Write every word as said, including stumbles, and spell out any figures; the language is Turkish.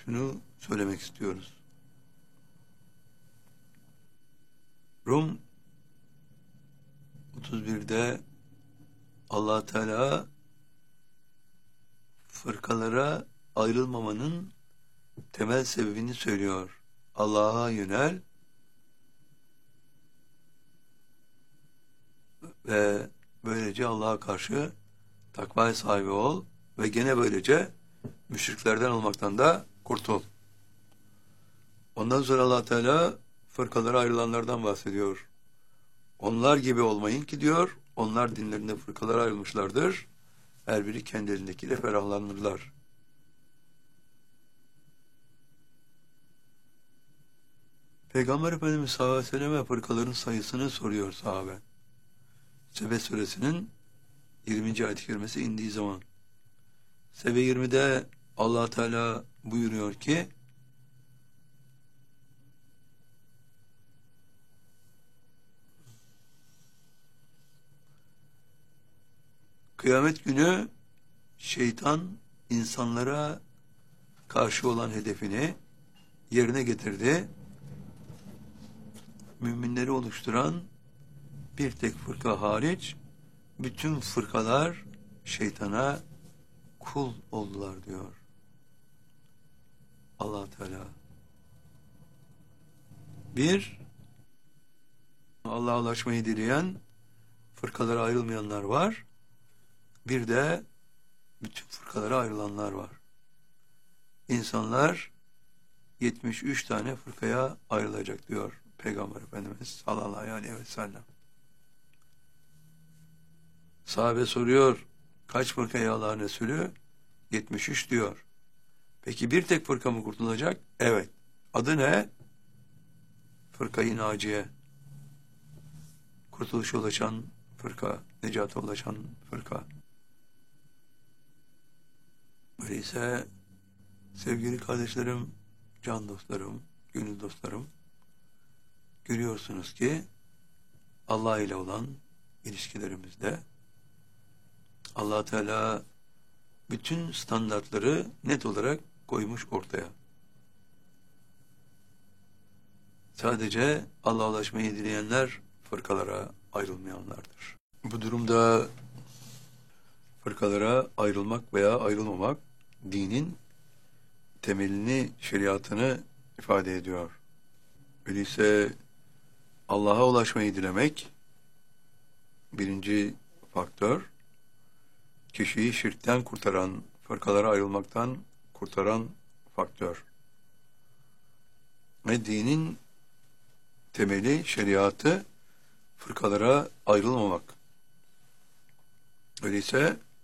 şunu söylemek istiyoruz. Rum otuz birde Allah Teala fırkalara ayrılmamanın temel sebebini söylüyor. Allah'a yönel ve böylece Allah'a karşı takva sahibi ol ve gene böylece müşriklerden olmaktan da kurtul. Ondan sonra Allah Teala fırkalara ayrılanlardan bahsediyor. Onlar gibi olmayın ki diyor, onlar dinlerinde fırkalara ayrılmışlardır. Her biri kendi elindekiyle ferahlanırlar. Peygamber Efendimiz sallallahu aleyhi ve sellem fırkaların sayısını soruyor sahabe. Sebe suresinin yirminci ayet-i kerimesi indiği zaman. Sebe yirmide Allah Teala buyuruyor ki kıyamet günü şeytan insanlara karşı olan hedefini yerine getirdi. Müminleri oluşturan bir tek fırka hariç bütün fırkalar şeytana kul oldular diyor Allah Teala. Bir, Allah'a ulaşmayı dileyen fırkalara ayrılmayanlar var. Bir de bütün fırkalara ayrılanlar var. İnsanlar yetmiş üç tane fırkaya ayrılacak diyor Peygamber Efendimiz sallallahu aleyhi ve sellem. Sahabe soruyor, kaç fırkaya Allah'ın Resulü? yetmiş üç diyor. Peki bir tek fırka mı kurtulacak? Evet. Adı ne? Fırka-i Naciye. Kurtuluşa ulaşan fırka, necata ulaşan fırka. Öyleyse sevgili kardeşlerim, can dostlarım, gönül dostlarım, görüyorsunuz ki Allah ile olan ilişkilerimizde Allah Teala bütün standartları net olarak koymuş ortaya. Sadece Allah'a ulaşmayı dileyenler fırkalara ayrılmayanlardır. Bu durumda fırkalara ayrılmak veya ayrılmamak dinin temelini, şeriatını ifade ediyor. Öyleyse Allah'a ulaşmayı dilemek birinci faktör, kişiyi şirkten kurtaran, fırkalara ayrılmaktan kurtaran faktör. Ve dinin temeli, şeriatı fırkalara ayrılmamak. Öyleyse